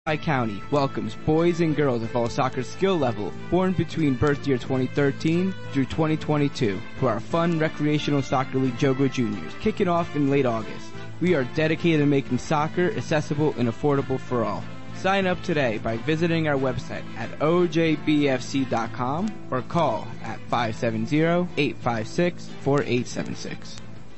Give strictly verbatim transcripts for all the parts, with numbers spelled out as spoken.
County welcomes boys and girls of all soccer skill level born between birth year twenty thirteen through twenty twenty-two to our fun recreational soccer league Jogo Juniors, kicking off in late August. We are dedicated to making soccer accessible and affordable for all. Sign up today by visiting our website at O J B F C dot com or call at five seven zero, eight five six, four eight seven six.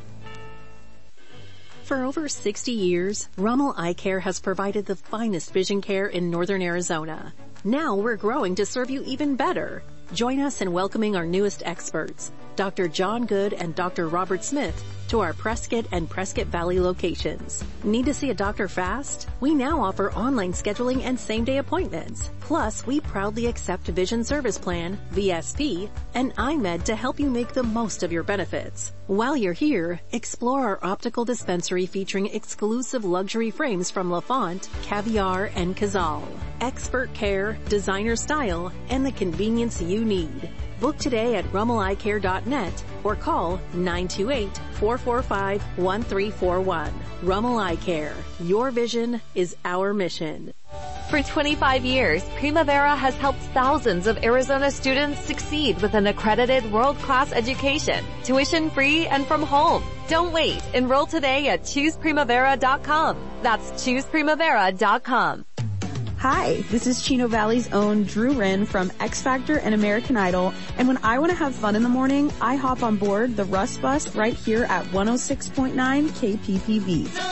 For over sixty years, Rummel Eye Care has provided the finest vision care in northern Arizona. Now we're growing to serve you even better. Join us in welcoming our newest experts, Doctor John Good and Doctor Robert Smith, to our Prescott and Prescott Valley locations. Need to see a doctor fast? We now offer online scheduling and same-day appointments. Plus, we proudly accept Vision Service Plan, V S P, and iMed to help you make the most of your benefits. While you're here, explore our optical dispensary featuring exclusive luxury frames from LaFont, Caviar, and Cazal. Expert care, designer style, and the convenience you need. Book today at rummel eye care dot net or call nine two eight, four four five, one three four one. Rummel Eye Care. Your vision is our mission. For twenty-five years, Primavera has helped thousands of Arizona students succeed with an accredited world-class education, tuition-free and from home. Don't wait. Enroll today at choose primavera dot com. That's choose primavera dot com. Hi, this is Chino Valley's own Drew Wren from X Factor and American Idol, and when I want to have fun in the morning, I hop on board the Russ Bus right here at one oh six point nine K P P V.